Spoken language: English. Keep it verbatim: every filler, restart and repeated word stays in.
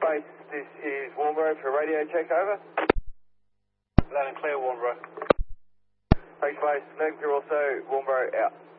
Base, this is Warnbro for radio check, over. Loud and clear, Warnbro. Base Base, Mercury also, Warnbro out.